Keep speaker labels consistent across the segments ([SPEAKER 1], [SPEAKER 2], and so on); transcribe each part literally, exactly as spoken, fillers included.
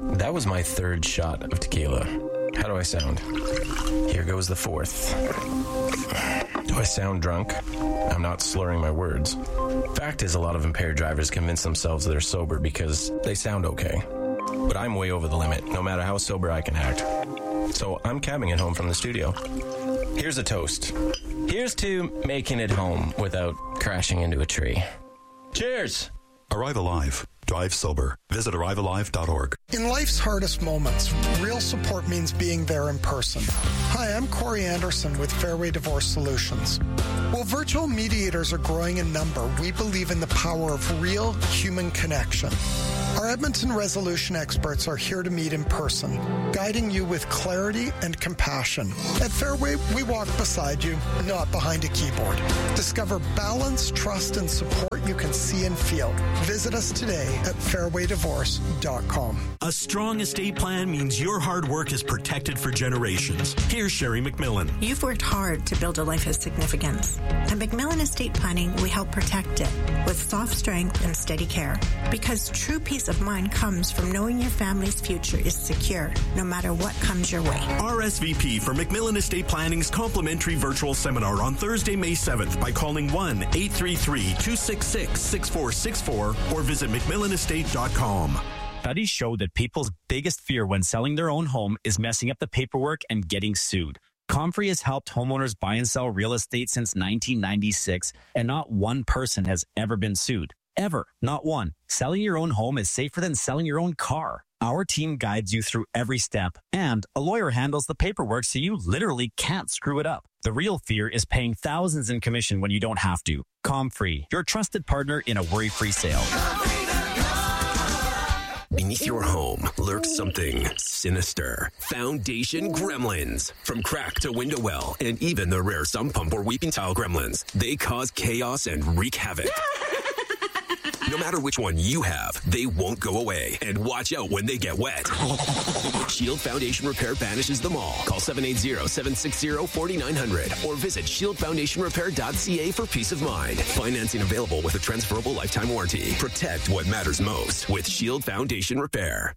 [SPEAKER 1] That was my third shot of tequila. How do I sound? Here goes the fourth. Do I sound drunk? I'm not slurring my words. Fact is, a lot of impaired drivers convince themselves they're sober because they sound okay. But I'm way over the limit, no matter how sober I can act. So I'm cabbing it home from the studio. Here's a toast. Here's to making it home without crashing into a tree. Cheers!
[SPEAKER 2] Arrive Alive. Drive sober. Visit arrive alive dot org.
[SPEAKER 3] In life's hardest moments, real support means being there in person. Hi, I'm Corey Anderson with Fairway Divorce Solutions. While virtual mediators are growing in number, we believe in the power of real human connection. Our Edmonton resolution experts are here to meet in person, guiding you with clarity and compassion. At Fairway, we walk beside you, not behind a keyboard. Discover balance, trust, and support you can see and feel. Visit us today at fairway divorce dot com.
[SPEAKER 4] A strong estate plan means your hard work is protected for generations. Here's Sherry McMillan.
[SPEAKER 5] You've worked hard to build a life of significance. At McMillan Estate Planning, we help protect it with soft strength and steady care. Because true peace of mind comes from knowing your family's future is secure, no matter what comes your way.
[SPEAKER 4] R S V P for McMillan Estate Planning's complimentary virtual seminar on Thursday, May seventh by calling one eight three three, two six six, six four six four or visit mcmillan estate dot com.
[SPEAKER 6] Studies show that people's biggest fear when selling their own home is messing up the paperwork and getting sued. Comfrey has helped homeowners buy and sell real estate since nineteen ninety-six, and not one person has ever been sued. Ever. Not one. Selling your own home is safer than selling your own car. Our team guides you through every step, and a lawyer handles the paperwork so you literally can't screw it up. The real fear is paying thousands in commission when you don't have to. Comfrey, your trusted partner in a worry-free sale.
[SPEAKER 7] Beneath your home lurks something sinister. Foundation gremlins. From crack to window well, and even the rare sump pump or weeping tile gremlins. They cause chaos and wreak havoc. No matter which one you have, they won't go away. And watch out when they get wet. Shield Foundation Repair banishes them all. Call seven eight zero, seven six zero, four nine zero zero or visit shield foundation repair dot c a for peace of mind. Financing available with a transferable lifetime warranty. Protect what matters most with Shield Foundation Repair.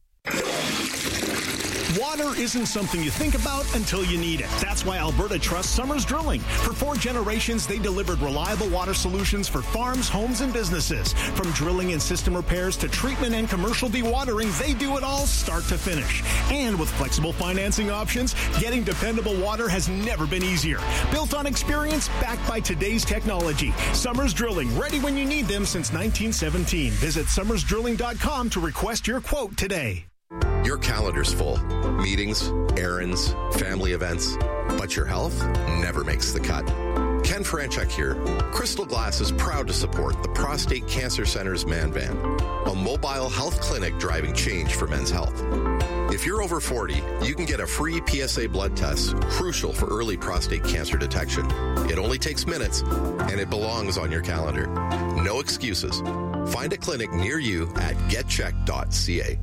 [SPEAKER 8] Water isn't something you think about until you need it. That's why Alberta trusts Summers Drilling. For four generations, they delivered reliable water solutions for farms, homes, and businesses. From drilling and system repairs to treatment and commercial dewatering, they do it all start to finish. And with flexible financing options, getting dependable water has never been easier. Built on experience, backed by today's technology. Summers Drilling, ready when you need them since nineteen seventeen. Visit summers drilling dot com to request your quote today.
[SPEAKER 9] Your calendar's full. Meetings, errands, family events. But your health never makes the cut. Ken Franchuk here. Crystal Glass is proud to support the Prostate Cancer Center's Man Van, a mobile health clinic driving change for men's health. If you're over forty, you can get a free P S A blood test, crucial for early prostate cancer detection. It only takes minutes, and it belongs on your calendar. No excuses. Find a clinic near you at get check dot c a.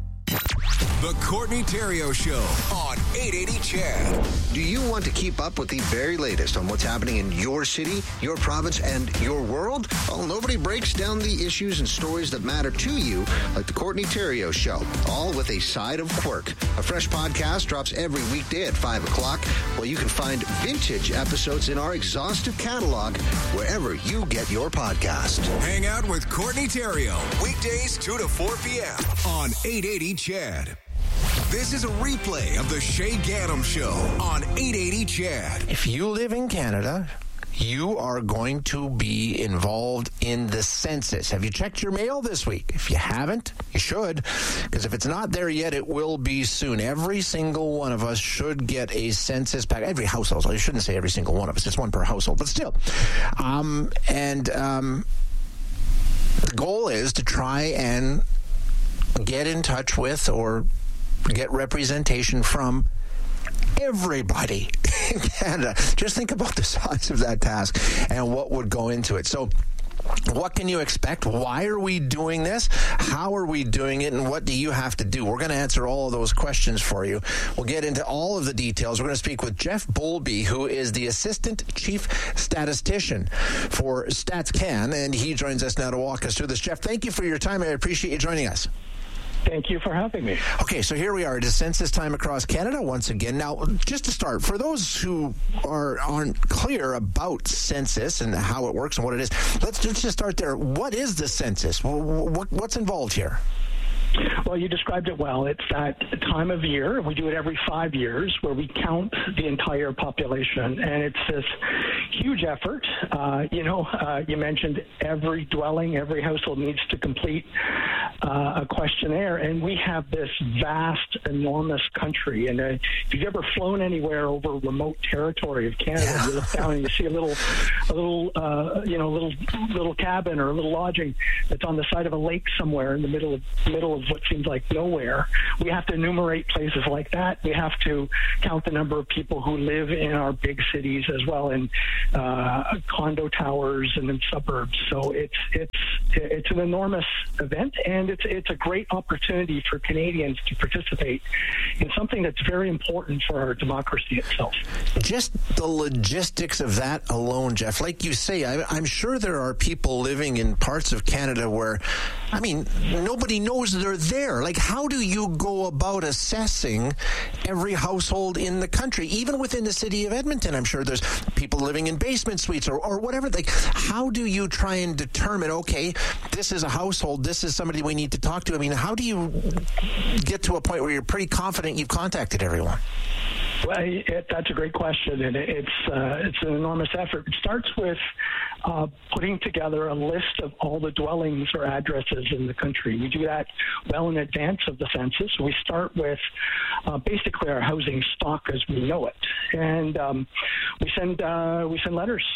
[SPEAKER 10] The Courtney Theriault Show on eight eighty C H E D.
[SPEAKER 11] Do you want to keep up with the very latest on what's happening in your city, your province, and your world? Well, nobody breaks down the issues and stories that matter to you like the Courtney Theriault Show, all with a side of quirk. A fresh podcast drops every weekday at five o'clock, where you can find vintage episodes in our exhaustive catalog wherever you get your podcast.
[SPEAKER 10] Hang out with Courtney Theriault, weekdays two to four p.m. on eight eighty C H E D. This is a replay of the Shay Gaddam Show on eight eighty C H E D.
[SPEAKER 12] If you live in Canada, you are going to be involved in the census. Have you checked your mail this week? If you haven't, you should, because if it's not there yet, it will be soon. Every single one of us should get a census pack. Every household. I shouldn't say every single one of us. It's one per household, but still. Um, and um, the goal is to try and get in touch with or get representation from everybody in Canada. Just think about the size of that task and what would go into it. So what can you expect? Why are we doing this? How are we doing it? And what do you have to do? We're going to answer all of those questions for you. We'll get into all of the details. We're going to speak with Jeff Bowlby, who is the Assistant Chief Statistician for StatsCan, and he joins us now to walk us through this. Jeff, thank you for your time. I appreciate you joining us.
[SPEAKER 13] Thank you for having me.
[SPEAKER 12] Okay, so here we are. It is census time across Canada once again. Now, just to start, for those who are, aren't clear about census and how it works and what it is, let's, let's just start there. What is the census? What, what's involved here?
[SPEAKER 13] Well, you described it well. It's that time of year. We do it every five years where we count the entire population. And it's this huge effort. Uh, you know, uh, you mentioned every dwelling, every household needs to complete uh, a questionnaire. And we have this vast, enormous country. And uh, if you've ever flown anywhere over remote territory of Canada, yeah. you look down and you see a little, a little, uh, you know, little, little cabin or a little lodging that's on the side of a lake somewhere in the middle of middle of what seems like nowhere. We have to enumerate places like that. We have to count the number of people who live in our big cities as well, in uh, condo towers and in suburbs. So it's it's it's an enormous event, and it's it's a great opportunity for Canadians to participate in something that's very important for our democracy itself.
[SPEAKER 12] Just the logistics of that alone, Jeff. Like you say, I, I'm sure there are people living in parts of Canada where, I mean, nobody knows they're there. Like, how do you go about assessing every household in the country, even within the city of Edmonton? I'm sure there's people living in basement suites or, or whatever. Like, how do you try and determine, okay, this is a household, this is somebody we need to talk to? I mean, how do you get to a point where you're pretty confident you've contacted everyone?
[SPEAKER 13] Well, it, that's a great question, and it, it's uh, it's an enormous effort. It starts with uh, putting together a list of all the dwellings or addresses in the country. We do that well in advance of the census. We start with uh, basically our housing stock as we know it, and um, we send uh, we send letters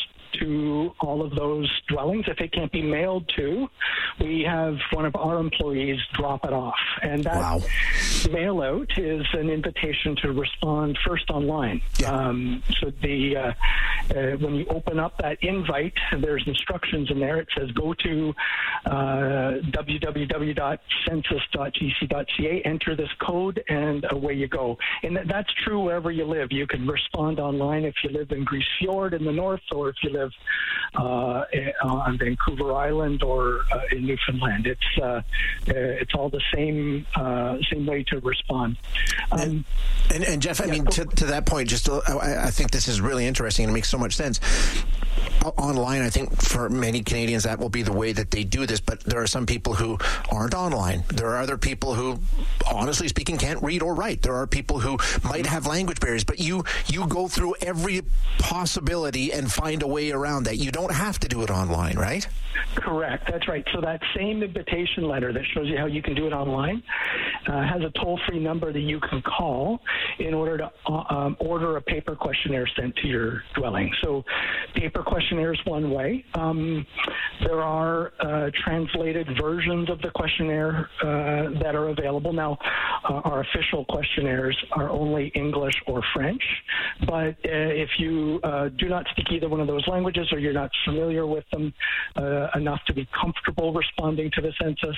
[SPEAKER 13] to all of those dwellings. If it can't be mailed to, we have one of our employees drop it off. And that wow. mail out is an invitation to respond first online. Yeah. Um, so the uh, uh, when you open up that invite, there's instructions in there. It says go to uh, w w w dot census dot g c dot c a, enter this code, and away you go. And th- that's true wherever you live. You can respond online if you live in Grise Fiord in the north, or if you live Uh, on Vancouver Island or uh, in Newfoundland. It's uh, it's all the same uh, same way to respond. Um,
[SPEAKER 12] and, and, and Jeff, I
[SPEAKER 13] yeah,
[SPEAKER 12] mean, to, to that point, just to, I, I think this is really interesting and it makes so much sense. Online, I think for many Canadians that will be the way that they do this, but there are some people who aren't online. There are other people who, honestly speaking, can't read or write. There are people who might have language barriers, but you you go through every possibility and find a way around that. You don't have to do it online, right?
[SPEAKER 13] Correct. That's right. So that same invitation letter that shows you how you can do it online uh, has a toll-free number that you can call in order to uh, um, order a paper questionnaire sent to your dwelling. So paper questionnaire is one way. Um, there are uh, translated versions of the questionnaire uh, that are available. Now, uh, our official questionnaires are only English or French, but uh, if you uh, do not speak either one of those languages or you're not familiar with them uh, enough to be comfortable responding to the census,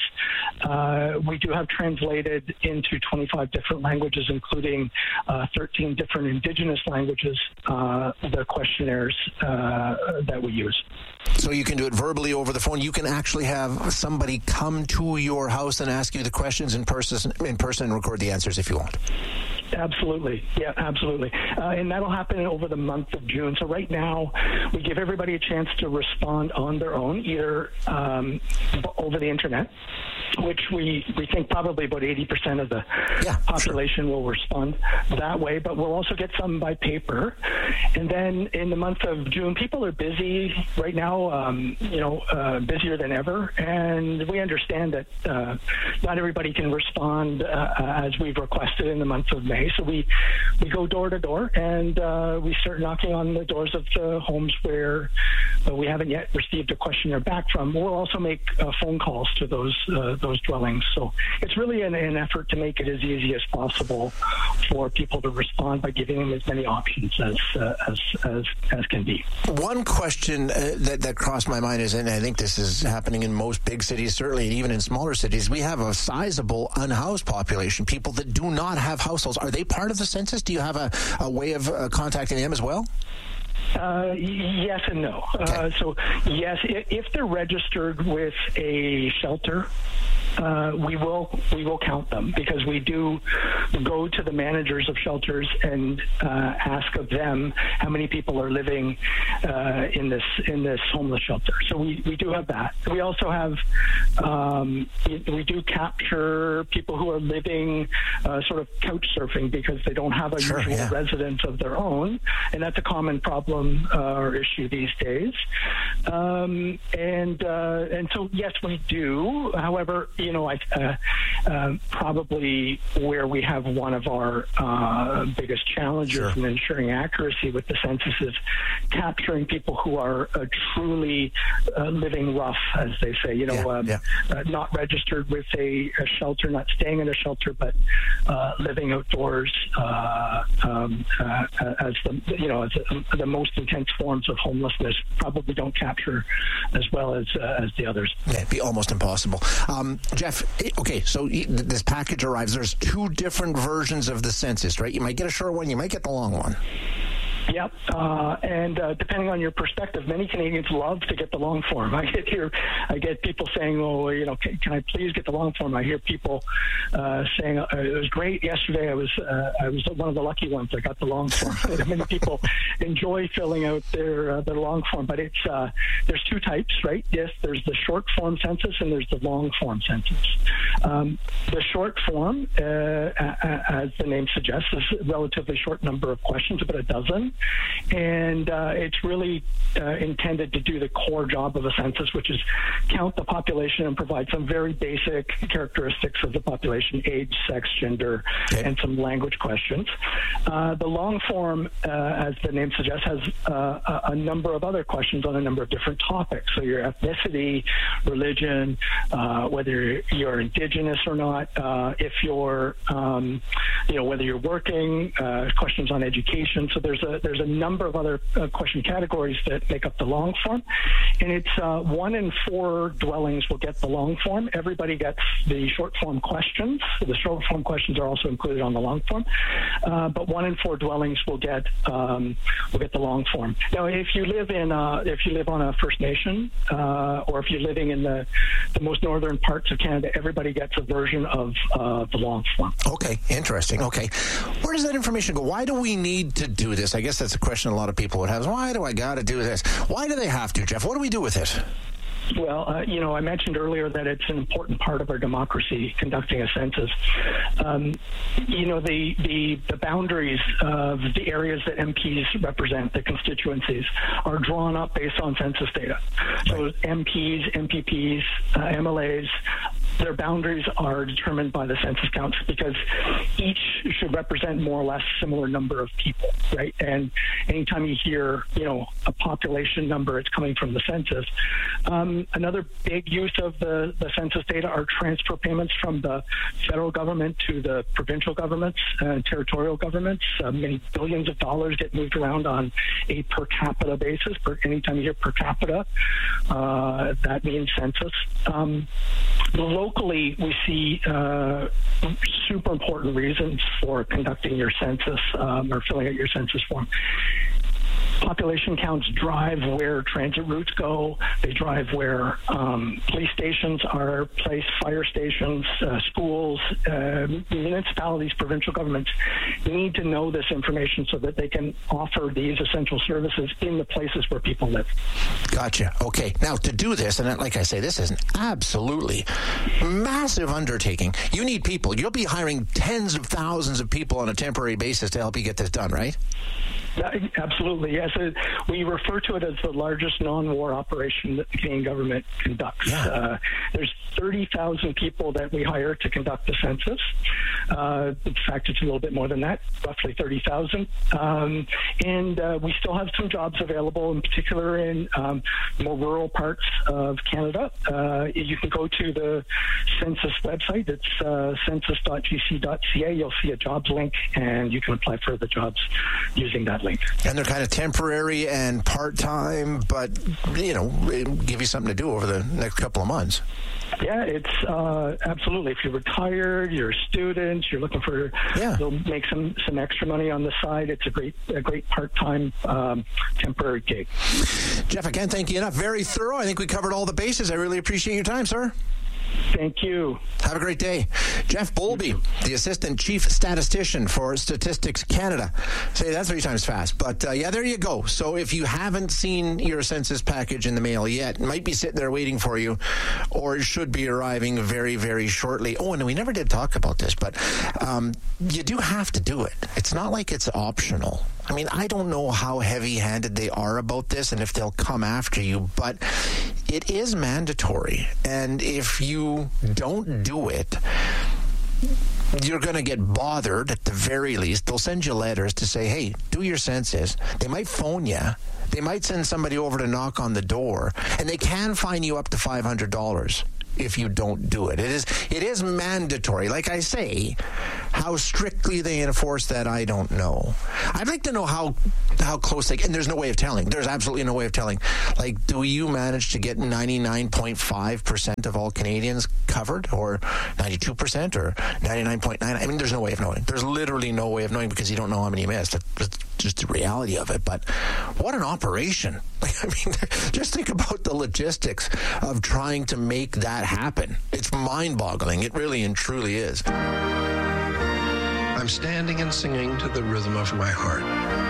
[SPEAKER 13] uh, we do have translated into twenty-five different languages, including uh, thirteen different Indigenous languages, uh, the questionnaires uh, that we use.
[SPEAKER 12] So you can do it verbally over the phone. You can actually have somebody come to your house and ask you the questions in person, in person and record the answers if you want.
[SPEAKER 13] Absolutely. Yeah, absolutely. Uh, and that'll happen over the month of June. So right now, we give everybody a chance to respond on their own, either um, over the internet, which we, we think probably about eighty percent of the yeah, population sure. will respond that way, but we'll also get some by paper. And then in the month of June, people are busy right now, um, you know, uh, busier than ever, and we understand that uh, not everybody can respond uh, as we've requested in the month of May. So we, we go door to door, and uh, we start knocking on the doors of the homes where uh, we haven't yet received a questionnaire back from. We'll also make uh, phone calls to those uh, those dwellings. So it's really an, an effort to make it as easy as possible for people to respond by giving them as many options as uh, as, as as can be.
[SPEAKER 12] One question uh, that, that crossed my mind is, and I think this is happening in most big cities, certainly, and even in smaller cities, we have a sizable unhoused population, people that do not have households. Are they part of the census? Do you have a, a way of uh, contacting them as well?
[SPEAKER 13] Uh, yes and no. Okay. Uh, so, yes, if, if they're registered with a shelter, uh, we will we will count them, because we do go to the managers of shelters and uh, ask of them how many people are living uh, in this in this homeless shelter. So we, we do have that. We also have um, we do capture people who are living uh, sort of couch surfing because they don't have a
[SPEAKER 12] sure,
[SPEAKER 13] usual
[SPEAKER 12] yeah.
[SPEAKER 13] residence of their own, and that's a common problem uh, or issue these days. Um, and uh, and so yes, we do. However, you know, I, uh, uh, probably where we have one of our uh, biggest challenges
[SPEAKER 12] sure.
[SPEAKER 13] in ensuring accuracy with the census is capturing people who are uh, truly uh, living rough, as they say. You know,
[SPEAKER 12] yeah,
[SPEAKER 13] um,
[SPEAKER 12] yeah.
[SPEAKER 13] Uh, not registered with a, a shelter, not staying in a shelter, but uh, living outdoors uh, um, uh, as the you know as the, the most intense forms of homelessness. Probably don't capture as well as uh, as the others.
[SPEAKER 12] Yeah, it'd be almost impossible. Um, Jeff, okay, so this package arrives. There's two different versions of the census, right? You might get a short one, you might get the long one.
[SPEAKER 13] Yep, uh, and uh, depending on your perspective, many Canadians love to get the long form. I get here, I get people saying, "Oh, you know, can, can I please get the long form?" I hear people uh, saying, uh, "It was great yesterday. I was, uh, I was one of the lucky ones. I got the long form." Many people enjoy filling out their uh, their long form, but it's uh, there's two types, right? Yes, there's the short form census and there's the long form census. Um, the short form, uh, as the name suggests, is a relatively short number of questions, about a dozen. And uh, it's really uh, intended to do the core job of a census, which is count the population and provide some very basic characteristics of the population: age, sex, gender, okay. and some language questions. Uh, the long form, uh, as the name suggests, has uh, a, a number of other questions on a number of different topics. So your ethnicity, religion, uh, whether you're Indigenous or not, uh, if you're, um, you know, whether you're working, uh, questions on education. So there's a there's a number of other uh, question categories that make up the long form, and it's uh, one in four dwellings will get the long form. Everybody gets the short form questions. The short form questions are also included on the long form, uh, but one in four dwellings will get um, will get the long form. Now, if you live in uh, if you live on a First Nation, uh, or if you're living in the the most northern parts of Canada, everybody gets a version of uh, the long form.
[SPEAKER 12] Okay, interesting. Okay, where does that information go? Why do we need to do this? I guess that's a question a lot of people would have. Why do I got to do this? Why do they have to, Jeff? What do we do with it?
[SPEAKER 13] Well, uh, you know, I mentioned earlier that it's an important part of our democracy, conducting a census. Um, you know, the, the the boundaries of the areas that M Ps represent, the constituencies, are drawn up based on census data. So M Ps, M P Ps, uh, M L As, their boundaries are determined by the census counts because each should represent more or less similar number of people, right? And anytime you hear, you know, a population number, it's coming from the census. Um, another big use of the, the census data are transfer payments from the federal government to the provincial governments and territorial governments. Uh, many billions of dollars get moved around on a per capita basis. Per, anytime you hear per capita, uh, that means census. Um, locally, we see uh, super important reasons for conducting your census um, or filling out your census form. Population counts drive where transit routes go. They drive where um, police stations are placed, fire stations, uh, schools, uh, municipalities, provincial governments need to know this information so that they can offer these essential services in the places where people live.
[SPEAKER 12] Gotcha. Okay. Now, to do this, and like I say, this is an absolutely massive undertaking. You need people. You'll be hiring tens of thousands of people on a temporary basis to help you get this done, right?
[SPEAKER 13] Absolutely, yes. We refer to it as the largest non-war operation that the Canadian government conducts.
[SPEAKER 12] Yeah.
[SPEAKER 13] Uh, there's thirty thousand people that we hire to conduct the census. Uh, in fact, it's a little bit more than that, roughly thirty thousand. Um, and uh, we still have some jobs available, in particular in um, more rural parts of Canada. Uh, you can go to the census website. It's uh, census dot g c dot c a. You'll see a jobs link, and you can apply for the jobs using that link.
[SPEAKER 12] And they're kind of temporary and part-time, but, you know, give you something to do over the next couple of months.
[SPEAKER 13] Yeah, it's uh, absolutely. If you're retired, you're a student, you're looking for,
[SPEAKER 12] yeah.
[SPEAKER 13] you'll make some, some extra money on the side. It's a great a great part-time um, temporary gig.
[SPEAKER 12] Jeff, I can't thank you enough. Very thorough. I think we covered all the bases. I really appreciate your time, sir.
[SPEAKER 13] Thank you.
[SPEAKER 12] Have a great day. Jeff Bowlby, the Assistant Chief Statistician for Statistics Canada. Say that three times fast. But, uh, yeah, there you go. So if you haven't seen your census package in the mail yet, it might be sitting there waiting for you, or it should be arriving very, very shortly. Oh, and we never did talk about this, but um, you do have to do it. It's not like it's optional. I mean, I don't know how heavy-handed they are about this and if they'll come after you, but it is mandatory. And if you don't do it, you're going to get bothered at the very least. They'll send you letters to say, hey, do your census. They might phone you. They might send somebody over to knock on the door, and they can fine you up to five hundred dollars if you don't do it. It is it is mandatory. Like I say, how strictly they enforce that, I don't know. I'd like to know how how close they, and there's no way of telling. There's absolutely no way of telling. Like, do you manage to get ninety-nine point five percent of all Canadians covered, or ninety-two percent, or ninety-nine point nine? I mean, there's no way of knowing. There's literally no way of knowing because you don't know how many you missed. That's just the reality of it. But what an operation. Like, I mean, just think about the logistics of trying to make that happen. It's mind-boggling. It really and truly is.
[SPEAKER 14] I'm standing and singing to the rhythm of my heart.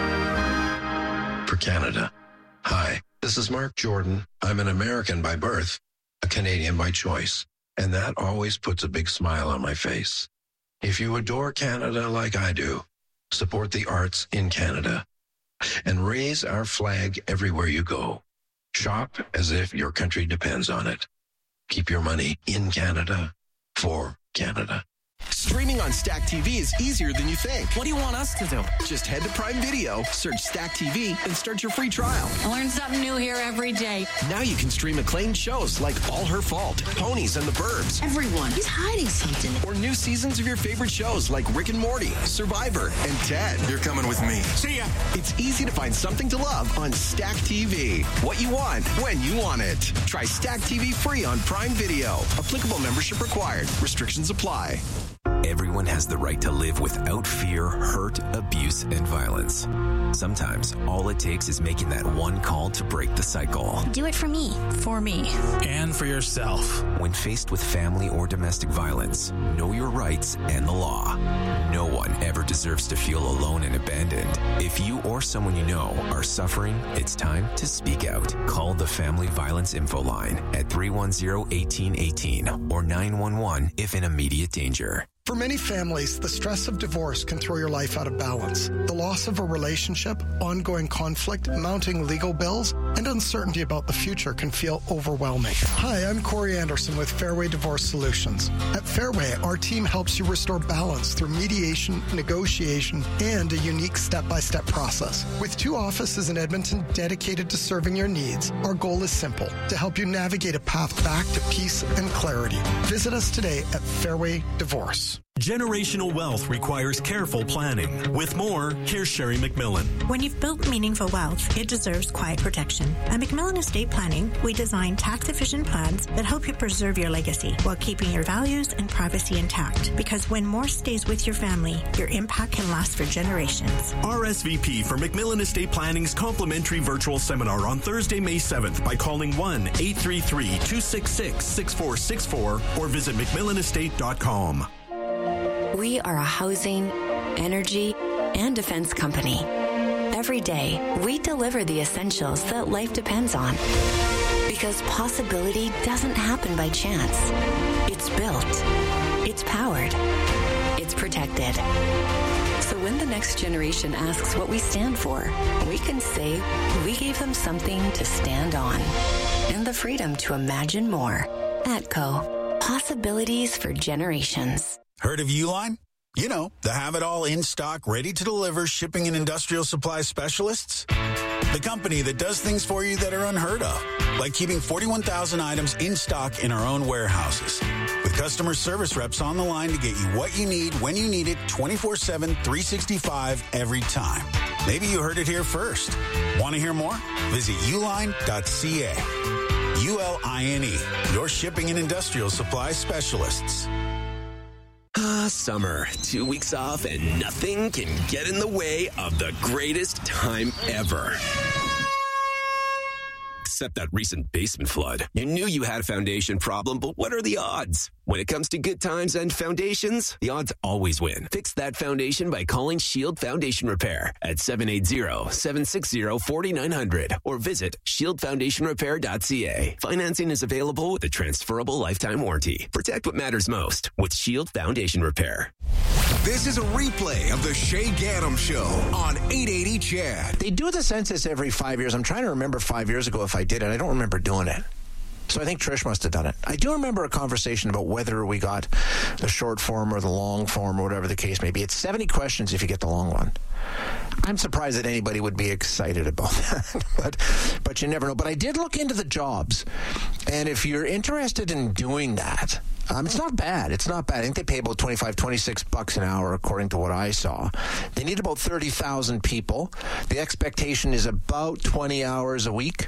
[SPEAKER 14] For Canada. Hi, this is Mark Jordan. I'm an American by birth, a Canadian by choice, and that always puts a big smile on my face. If you adore Canada like I do, support the arts in Canada and raise our flag everywhere you go. Shop as if your country depends on it. Keep your money in Canada for Canada.
[SPEAKER 15] Streaming on Stack T V is easier than you think. What do you want us to do? Just head to Prime Video, search Stack T V, and start your free trial.
[SPEAKER 16] I learn something new here every day.
[SPEAKER 15] Now you can stream acclaimed shows like All Her Fault, Ponies and the Burbs.
[SPEAKER 16] Everyone is hiding something.
[SPEAKER 15] Or new seasons of your favorite shows like Rick and Morty, Survivor, and Ted.
[SPEAKER 10] You're coming with me.
[SPEAKER 15] See ya. It's easy to find something to love on Stack T V. What you want, when you want it. Try Stack T V free on Prime Video. Applicable membership required. Restrictions apply.
[SPEAKER 7] Everyone has the right to live without fear, hurt, abuse, and violence. Sometimes all it takes is making that one call to break the cycle.
[SPEAKER 5] Do it for me. For me.
[SPEAKER 4] And for yourself.
[SPEAKER 7] When faced with family or domestic violence, know your rights and the law. No one ever deserves to feel alone and abandoned. If you or someone you know are suffering, it's time to speak out. Call the Family Violence Info Line at three one zero, one eight one eight or nine one one if in immediate danger.
[SPEAKER 3] For many families, the stress of divorce can throw your life out of balance. The loss of a relationship, ongoing conflict, mounting legal bills, and uncertainty about the future can feel overwhelming. Hi, I'm Corey Anderson with Fairway Divorce Solutions. At Fairway, our team helps you restore balance through mediation, negotiation, and a unique step-by-step process. With two offices in Edmonton dedicated to serving your needs, our goal is simple, to help you navigate a path back to peace and clarity. Visit us today at Fairway Divorce.
[SPEAKER 4] Generational wealth requires careful planning. With more, here's Sherry McMillan.
[SPEAKER 5] When you've built meaningful wealth, it deserves quiet protection. At McMillan Estate Planning, we design tax-efficient plans that help you preserve your legacy while keeping your values and privacy intact. Because when more stays with your family, your impact can last for generations.
[SPEAKER 4] R S V P for McMillan Estate Planning's complimentary virtual seminar on Thursday, May seventh by calling one eight three three, two six six, six four six four or visit mcmillan estate dot com.
[SPEAKER 17] We are a housing, energy, and defense company. Every day, we deliver the essentials that life depends on. Because possibility doesn't happen by chance. It's built. It's powered. It's protected. So when the next generation asks what we stand for, we can say we gave them something to stand on. And the freedom to imagine more. ATCO. Possibilities for generations.
[SPEAKER 18] Heard of Uline? You know, the have-it-all in-stock, ready-to-deliver shipping and industrial supply specialists. The company that does things for you that are unheard of, like keeping forty-one thousand items in stock in our own warehouses. With customer service reps on the line to get you what you need, when you need it, twenty-four seven, three sixty-five, every time. Maybe you heard it here first. Want to hear more? Visit uline dot c a. U L I N E, your shipping and industrial supply specialists.
[SPEAKER 7] Ah, summer. Two weeks off and nothing can get in the way of the greatest time ever. except that recent basement flood. You knew you had a foundation problem, but what are the odds? When it comes to good times and foundations, the odds always win. Fix that foundation by calling Shield Foundation Repair at seven eight zero, seven six zero, four nine zero zero or visit shield foundation repair dot c a. Financing is available with a transferable lifetime warranty. Protect what matters most with Shield Foundation Repair.
[SPEAKER 10] This is a replay of the Shay Gaddam Show on eight eighty C H E D.
[SPEAKER 12] They do the census every five years. I'm trying to remember five years ago if I did it. I don't remember doing it. So I think Trish must have done it. I do remember a conversation about whether we got the short form or the long form or whatever the case may be. It's seventy questions if you get the long one. I'm surprised that anybody would be excited about that, but but you never know. But I did look into the jobs, and if you're interested in doing that, um, it's not bad. It's not bad. I think they pay about twenty-five, twenty-six bucks an hour, according to what I saw. They need about thirty thousand people. The expectation is about twenty hours a week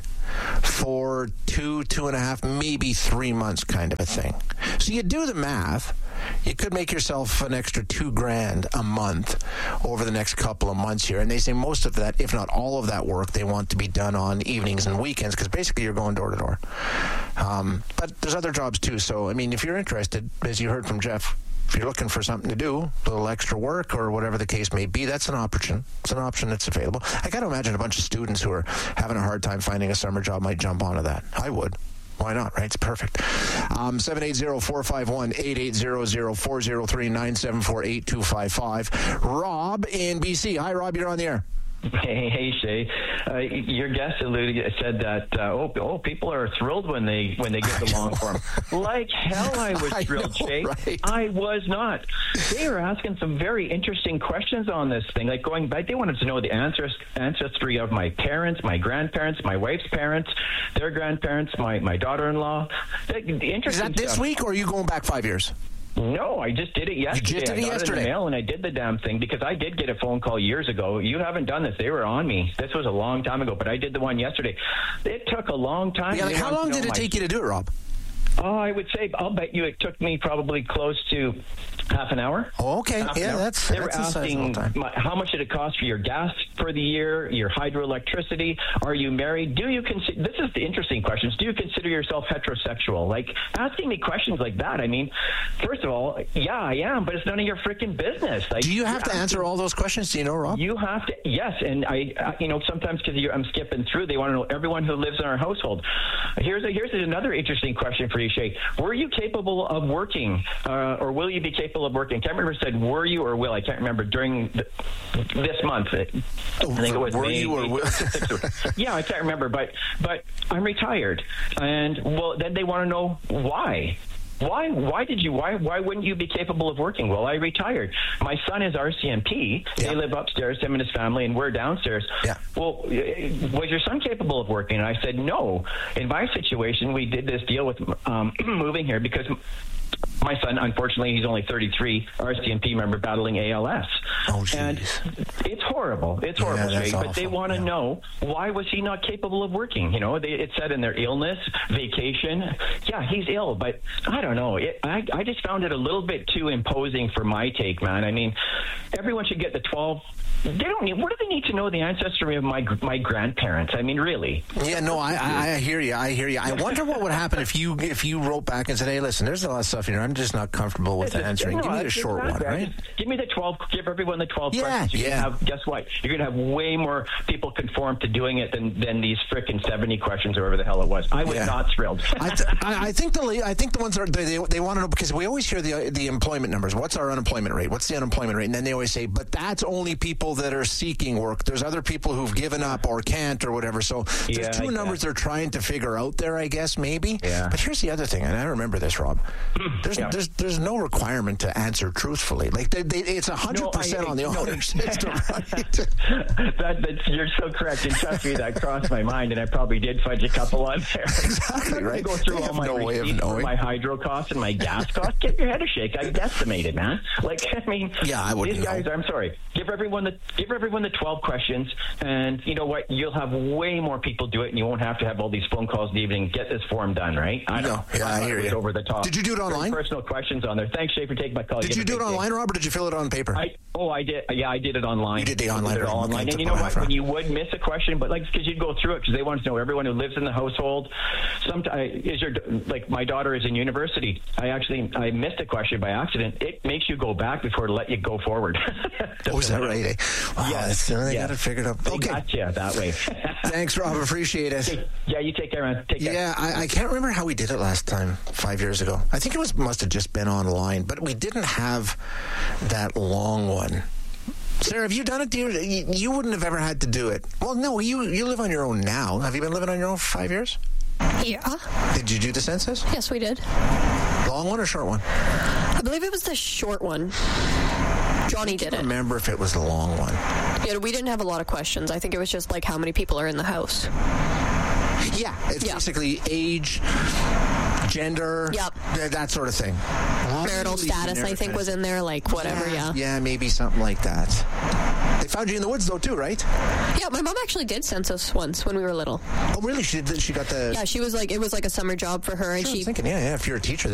[SPEAKER 12] for two, two and a half, maybe three months kind of a thing. So you do the math. You could make yourself an extra two grand a month over the next couple of months here. And they say most of that, if not all of that work, they want to be done on evenings and weekends because basically you're going door to door. Um, but there's other jobs too. So, I mean, if you're interested, as you heard from Jeff, if you're looking for something to do, a little extra work or whatever the case may be, that's an option. It's an option that's available. I got to imagine a bunch of students who are having a hard time finding a summer job might jump onto that. I would. Why not, right? It's perfect. Um, seven eight zero, four five one, eight eight zero zero, four zero three, nine seven four, eight two five five. Rob in B C. Hi, Rob. You're on the air.
[SPEAKER 19] Hey, hey, Shay. Uh, your guest alluded said that uh, oh, oh, people are thrilled when they when they get the long form. Like hell, I was thrilled, I know, Shay. Right? I was not. They were asking some very interesting questions on this thing, like going back. They wanted to know the ancestry of my parents, my grandparents, my wife's parents, their grandparents, my my daughter-in-law. The, the interesting
[SPEAKER 12] Is that this
[SPEAKER 19] stuff.
[SPEAKER 12] week, or are you going back five years?
[SPEAKER 19] No, I just did it yesterday.
[SPEAKER 12] You just did it
[SPEAKER 19] I got
[SPEAKER 12] yesterday.
[SPEAKER 19] it in the mail and I did the damn thing because I did get a phone call years ago. You haven't done this. They were on me. This was a long time ago, but I did the one yesterday. It took a long time.
[SPEAKER 12] Yeah, like how long did it take you to do it, Rob?
[SPEAKER 19] Oh, I would say, I'll bet you it took me probably close to half an hour.
[SPEAKER 12] Oh, okay.
[SPEAKER 19] Half
[SPEAKER 12] yeah, that's
[SPEAKER 19] They
[SPEAKER 12] that's
[SPEAKER 19] were asking
[SPEAKER 12] time.
[SPEAKER 19] My, how much did it cost for your gas for the year, your hydroelectricity? Are you married? Do you consider, this is the interesting questions. Do you consider yourself heterosexual? Like, asking me questions like that, I mean, first of all, yeah, I am, but it's none of your freaking business. Like,
[SPEAKER 12] do you have to answer to, all those questions? Do you know, Rob?
[SPEAKER 19] You have to, yes, and I, I you know, sometimes because I'm skipping through, they want to know everyone who lives in our household. Here's a, here's another interesting question for you, Shay. Were you capable of working, uh, or will you be capable of working? I can't remember if it said were you or will. I can't remember during the, this month. I think it was
[SPEAKER 12] were
[SPEAKER 19] May,
[SPEAKER 12] you or will?
[SPEAKER 19] Yeah, I can't remember, but but I'm retired, and well, then they want to know why. Why? Why did you? Why? Why wouldn't you be capable of working? Well, I retired. My son is R C M P. Yeah. They live upstairs, him and his family, and we're downstairs.
[SPEAKER 12] Yeah.
[SPEAKER 19] Well, was your son capable of working? And I said no. In my situation, we did this deal with um, moving here because my son, unfortunately, he's only thirty-three, R C M P member battling A L S.
[SPEAKER 12] Oh, geez.
[SPEAKER 19] And it's horrible. It's horrible,
[SPEAKER 12] yeah,
[SPEAKER 19] Jay,
[SPEAKER 12] but
[SPEAKER 19] awful. They want to yeah. know, why was he not capable of working? You know, they, it said in their illness, vacation. Yeah, he's ill, but I don't know. It, I, I just found it a little bit too imposing for my take, man. I mean, everyone should get the twelve. They don't need. What do they need to know the ancestry of my my grandparents? I mean, really?
[SPEAKER 12] Yeah, no, I, I, I hear you. I hear you. I wonder what would happen if you if you wrote back and said, "Hey, listen, there's a lot of stuff here. I'm just not comfortable with
[SPEAKER 19] Listen,
[SPEAKER 12] answering.
[SPEAKER 19] No,
[SPEAKER 12] give me the short one, right?
[SPEAKER 19] Give me the twelve. Give everyone the twelve
[SPEAKER 12] yeah,
[SPEAKER 19] questions. You
[SPEAKER 12] yeah.
[SPEAKER 19] Have, guess what? You're going to have way more people conform to doing it than, than these frickin' seventy questions or whatever the hell it was. I was
[SPEAKER 12] yeah.
[SPEAKER 19] not thrilled.
[SPEAKER 12] I, th- I, I think the I think the ones that are, they they want to know, because we always hear the the employment numbers. What's our unemployment rate? What's the unemployment rate? And then they always say, but that's only people that are seeking work. There's other people who've given up or can't or whatever. So there's
[SPEAKER 19] yeah,
[SPEAKER 12] two numbers they're trying to figure out there, I guess, maybe.
[SPEAKER 19] Yeah.
[SPEAKER 12] But here's the other thing, and I remember this, Rob. There's
[SPEAKER 19] yeah.
[SPEAKER 12] there's there's no requirement to answer truthfully. Like they, they, it's a hundred percent on the
[SPEAKER 19] no,
[SPEAKER 12] owner system. Right?
[SPEAKER 19] that, that's, you're so correct. And trust me, that crossed my mind, and I probably did fudge a couple on there.
[SPEAKER 12] Exactly right.
[SPEAKER 19] Go through
[SPEAKER 12] they
[SPEAKER 19] all
[SPEAKER 12] have
[SPEAKER 19] my
[SPEAKER 12] no way of
[SPEAKER 19] receipts for
[SPEAKER 12] knowing.
[SPEAKER 19] my hydro costs and my gas costs. Get your head a shake. I decimated, man. Like I mean,
[SPEAKER 12] yeah, I wouldn't
[SPEAKER 19] these guys.
[SPEAKER 12] know.
[SPEAKER 19] I'm sorry. Give everyone the give everyone the twelve questions, and you know what? You'll have way more people do it, and you won't have to have all these phone calls in the evening. Get this form done, right? I
[SPEAKER 12] no,
[SPEAKER 19] know.
[SPEAKER 12] yeah, I, I hear you.
[SPEAKER 19] Over the top.
[SPEAKER 12] Did you do it online? online?
[SPEAKER 19] Personal questions on there. Thanks, Shay, for taking my call.
[SPEAKER 12] Did you, you do it online, day. Rob, or did you fill it on paper?
[SPEAKER 19] I, oh, I did. Yeah, I did it online.
[SPEAKER 12] You did the online.
[SPEAKER 19] I did it all online. And you know what? When you would miss a question, but like, because you'd go through it, because they want to know everyone who lives in the household. Sometimes is your like my daughter is in university. I actually I missed a question by accident. It makes you go back before to let you go forward.
[SPEAKER 12] Oh, is that right? Eh? Wow, yes, they
[SPEAKER 19] yes.
[SPEAKER 12] got it figured out.
[SPEAKER 19] They
[SPEAKER 12] okay,
[SPEAKER 19] gotcha that way.
[SPEAKER 12] Thanks, Rob. Appreciate it.
[SPEAKER 19] Okay. Yeah, you take care, man. Take care.
[SPEAKER 12] Yeah, I, I can't remember how we did it last time, five years ago. I think it was must have just been online, but we didn't have that long one. Sarah, have you done it? You, you wouldn't have ever had to do it. Well, no, you you live on your own now. Have you been living on your own for five years?
[SPEAKER 20] Yeah.
[SPEAKER 12] Did you do the census?
[SPEAKER 20] Yes, we did.
[SPEAKER 12] Long one or short one?
[SPEAKER 20] I believe it was the short one. Johnny did it.
[SPEAKER 12] I don't remember if it was the long one.
[SPEAKER 20] Yeah, we didn't have a lot of questions. I think it was just like how many people are in the house.
[SPEAKER 12] Yeah, it's yeah. basically age, gender,
[SPEAKER 20] yep.
[SPEAKER 12] th- that sort of thing.
[SPEAKER 20] Marital really status, I think, was in there, like whatever, yeah.
[SPEAKER 12] Yeah, maybe something like that. They found you in the woods, though, too, right?
[SPEAKER 20] Yeah, my mom actually did census once when we were little.
[SPEAKER 12] Oh, really? She did, she got the...
[SPEAKER 20] Yeah, she was like, it was like a summer job for her.
[SPEAKER 12] Sure,
[SPEAKER 20] and she
[SPEAKER 12] I was thinking, yeah, yeah, if you're a teacher,